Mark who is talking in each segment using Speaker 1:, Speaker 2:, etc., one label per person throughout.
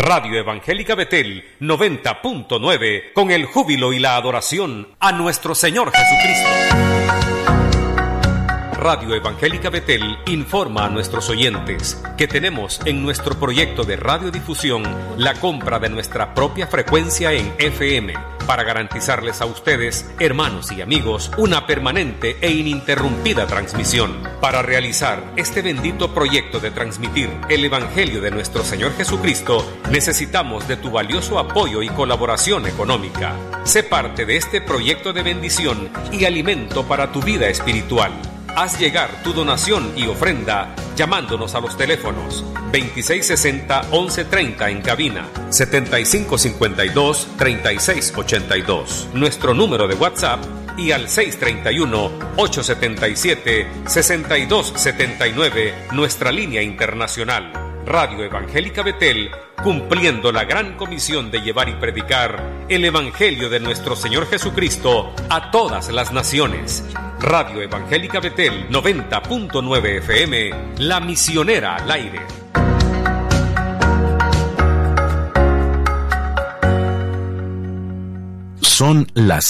Speaker 1: Radio Evangélica Betel 90.9, con el júbilo y la adoración a nuestro Señor Jesucristo. Radio Evangélica Betel informa a nuestros oyentes que tenemos en nuestro proyecto de radiodifusión la compra de nuestra propia frecuencia en FM para garantizarles a ustedes, hermanos y amigos, una permanente e ininterrumpida transmisión. Para realizar este bendito proyecto de transmitir el Evangelio de nuestro Señor Jesucristo, necesitamos de tu valioso apoyo y colaboración económica. Sé parte de este proyecto de bendición y alimento para tu vida espiritual. Haz llegar tu donación y ofrenda llamándonos a los teléfonos 2660-1130 en cabina, 7552-3682, nuestro número de WhatsApp, y al 631-877-6279, nuestra línea internacional. Radio Evangélica Betel, cumpliendo la gran comisión de llevar y predicar el Evangelio de nuestro Señor Jesucristo a todas las naciones. Radio Evangélica Betel 90.9 FM, la misionera al aire.
Speaker 2: Son las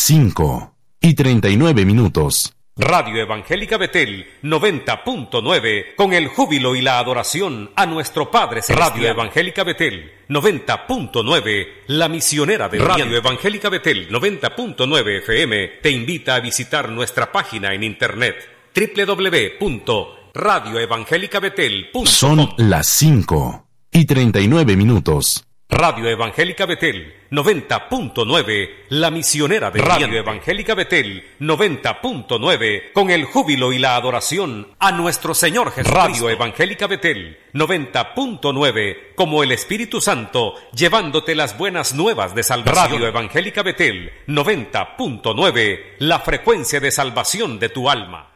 Speaker 2: 5:39.
Speaker 1: Radio Evangélica Betel 90.9, con el júbilo y la adoración a nuestro Padre Celestial. Radio Evangélica Betel 90.9, la misionera de Oriente. Radio Evangélica Betel 90.9 FM te invita a visitar nuestra página en internet www.radioevangelicabetel.com.
Speaker 2: Son las 5:39.
Speaker 1: Radio Evangélica Betel 90.9, la misionera de Oriente. Radio Evangélica Betel 90.9, con el júbilo y la adoración a nuestro Señor Jesucristo. Radio Evangélica Betel 90.9, como el Espíritu Santo, llevándote las buenas nuevas de salvación. Radio Evangélica Betel 90.9, la frecuencia de salvación de tu alma.